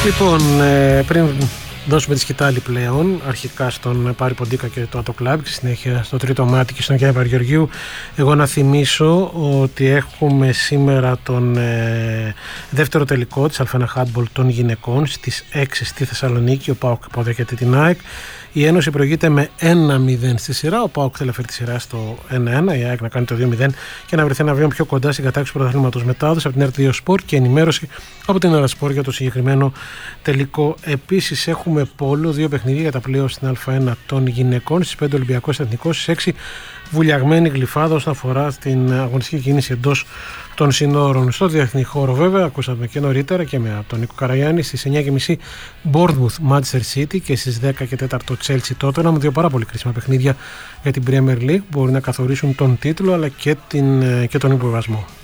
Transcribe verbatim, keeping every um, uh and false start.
Λοιπόν, πριν δώσουμε τη σκητάλη πλέον, αρχικά στον Πάρη Ποντίκα και το Ατοκλάμπ και συνέχεια στο Τρίτο Μάτι και στον Γιάννη Βαργιοργίου, εγώ να θυμίσω ότι έχουμε σήμερα τον ε, δεύτερο τελικό της Α1 Handball των γυναικών στις έξι στη Θεσσαλονίκη. Ο ΠΑΟΚ υποδέχεται την ΑΕΚ. Η Ένωση προηγείται με ένα μηδέν στη σειρά. Ο ΠΑΟΚ θέλει να φέρει τη σειρά στο ένα ένα. Η ΑΕΚ να κάνει το δύο μηδέν και να βρεθεί ένα βήμα πιο κοντά στην κατάκτηση του πρωταθλήματος. Μετάδοση από την Ερτ δύο Sport και ενημέρωση από την Ερασπορ για το συγκεκριμένο τελικό. Επίσης, έχουμε πόλο, δύο παιχνίδια για τα πλοία στην Α1 των γυναικών. Στις πέντε Ολυμπιακός Εθνικός, στις έξι Βουλιαγμένη Γλυφάδα όσον αφορά στην αγωνιστική κίνηση εντός των συνόρων. Στο διεθνή χώρο, βέβαια, ακούσαμε και νωρίτερα και με τον Νίκο Καραγιάννη, στις εννιά και μισή Bournemouth Manchester City και στις δέκα και τέσσερα Chelsea Tottenham, με δύο πάρα πολύ κρίσιμα παιχνίδια για την Premier League που μπορεί να καθορίσουν τον τίτλο αλλά και, την, και τον υποβιβασμό.